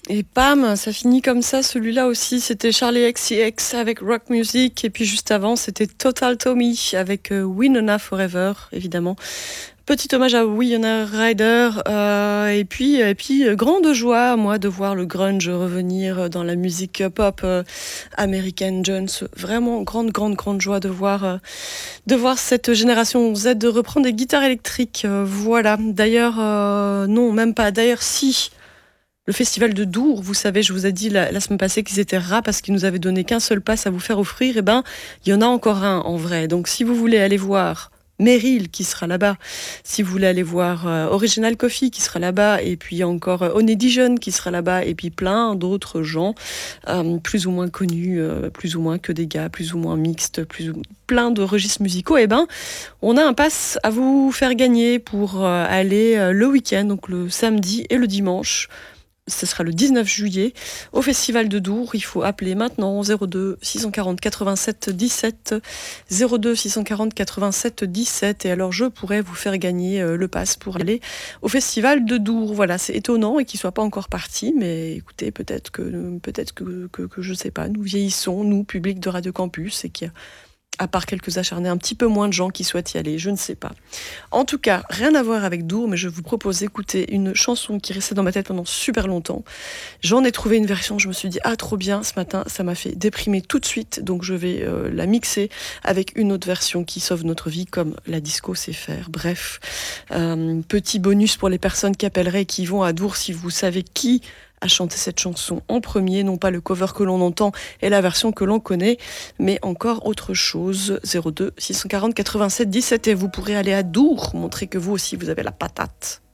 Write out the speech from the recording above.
Et bam, ça finit comme ça. Celui-là aussi, c'était Charlie XCX avec Rock Music. Et puis juste avant, c'était Total Tommy avec Winona Forever, évidemment. Petit hommage à Winona Ryder. Grande joie, moi, de voir le grunge revenir dans la musique pop américaine. Jones, vraiment grande joie de voir cette génération Z de reprendre des guitares électriques. Voilà. D'ailleurs, non, même pas. D'ailleurs, si. Le festival de Dour, vous savez, je vous ai dit la semaine passée qu'ils étaient rats parce qu'ils nous avaient donné qu'un seul pass à vous faire offrir. Eh ben, il y en a encore un en vrai. Donc, si vous voulez aller voir Meryl qui sera là-bas, si vous voulez aller voir Original Coffee qui sera là-bas, et puis encore Oné Dijon qui sera là-bas, et puis plein d'autres gens plus ou moins connus, plus ou moins que des gars, plus ou moins mixtes, plein de registres musicaux. Eh ben, on a un pass à vous faire gagner pour aller le week-end, donc le samedi et le dimanche. Ce sera le 19 juillet au Festival de Dour. Il faut appeler maintenant 02 640 87 17 02 640 87 17 et alors je pourrais vous faire gagner le pass pour aller au Festival de Dour. Voilà, c'est étonnant et qu'il soit pas encore parti, mais écoutez, peut-être que je sais pas, nous vieillissons, nous public de Radio Campus, et qu'il y a, à part quelques acharnés, un petit peu moins de gens qui souhaitent y aller, je ne sais pas. En tout cas, rien à voir avec Dour, mais je vous propose d'écouter une chanson qui restait dans ma tête pendant super longtemps. J'en ai trouvé une version, je me suis dit, ah trop bien, ce matin, ça m'a fait déprimer tout de suite, donc je vais la mixer avec une autre version qui sauve notre vie, comme la disco sait faire. Bref, petit bonus pour les personnes qui appelleraient et qui vont à Dour, si vous savez qui a chanté cette chanson en premier, non pas le cover que l'on entend et la version que l'on connaît, mais encore autre chose. 02 640 87 17 et vous pourrez aller à Dour, montrer que vous aussi vous avez la patate.